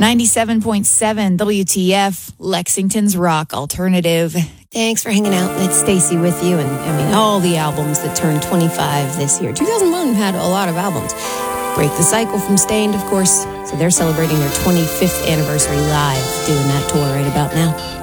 97.7 WTF, Lexington's rock alternative. Thanks for hanging out. It's Stacy with you. And all the albums that turned 25 this year. 2001 had a lot of albums. Break the Cycle from Stained, of course. So they're celebrating their 25th anniversary live, doing that tour right about now.